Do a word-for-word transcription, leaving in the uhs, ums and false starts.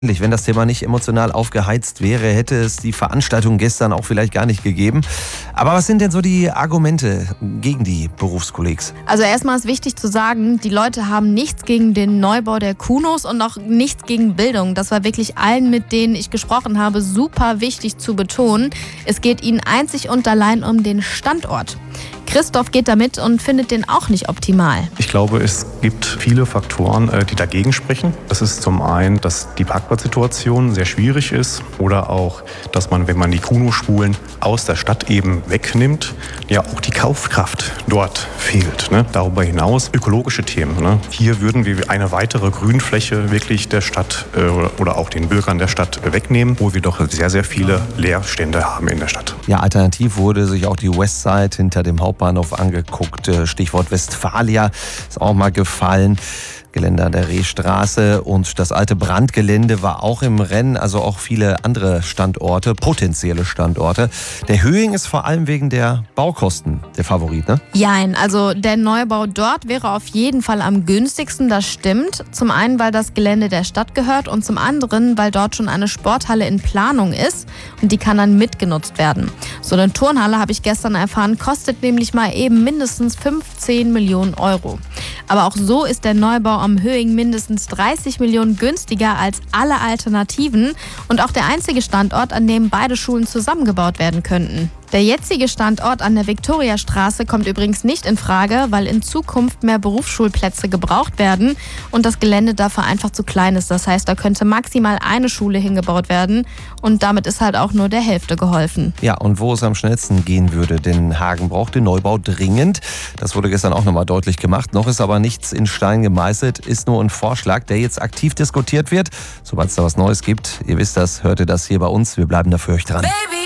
Wenn das Thema nicht emotional aufgeheizt wäre, hätte es die Veranstaltung gestern auch vielleicht gar nicht gegeben. Aber was sind denn so die Argumente gegen die Berufskollegs? Also erstmal ist wichtig zu sagen, die Leute haben nichts gegen den Neubau der Kunos und auch nichts gegen Bildung. Das war wirklich allen, mit denen ich gesprochen habe, super wichtig zu betonen. Es geht ihnen einzig und allein um den Standort. Christoph geht damit und findet den auch nicht optimal. Ich glaube, es gibt viele Faktoren, die dagegen sprechen. Das ist zum einen, dass die Parkplatzsituation sehr schwierig ist oder auch, dass man, wenn man die Kuno-Spulen aus der Stadt eben wegnimmt, ja auch die Kaufkraft dort fehlt. Ne? Darüber hinaus ökologische Themen. Ne? Hier würden wir eine weitere Grünfläche wirklich der Stadt äh, oder auch den Bürgern der Stadt wegnehmen, wo wir doch sehr, sehr viele Leerstände haben in der Stadt. Ja, alternativ wurde sich auch die Westside hinter dem Hauptbahnhof angeguckt. Stichwort Westfalia ist auch mal gefallen. Gelände an der Rehstraße und das alte Brandgelände war auch im Rennen, also auch viele andere Standorte, potenzielle Standorte. Der Höhing ist vor allem wegen der Baukosten der Favorit, ne? Jein, also der Neubau dort wäre auf jeden Fall am günstigsten, das stimmt. Zum einen, weil das Gelände der Stadt gehört und zum anderen, weil dort schon eine Sporthalle in Planung ist und die kann dann mitgenutzt werden. So eine Turnhalle, habe ich gestern erfahren, kostet nämlich mal eben mindestens fünfzehn Millionen Euro. Aber auch so ist der Neubau am Höhing mindestens dreißig Millionen günstiger als alle Alternativen und auch der einzige Standort, an dem beide Schulen zusammengebaut werden könnten. Der jetzige Standort an der Viktoriastraße kommt übrigens nicht in Frage, weil in Zukunft mehr Berufsschulplätze gebraucht werden und das Gelände dafür einfach zu klein ist. Das heißt, da könnte maximal eine Schule hingebaut werden und damit ist halt auch nur der Hälfte geholfen. Ja, und wo es am schnellsten gehen würde, denn Hagen braucht den Neubau dringend. Das wurde gestern auch nochmal deutlich gemacht. Noch ist aber nichts in Stein gemeißelt, ist nur ein Vorschlag, der jetzt aktiv diskutiert wird. Sobald es da was Neues gibt, ihr wisst das, hört ihr das hier bei uns. Wir bleiben da für euch dran. Baby.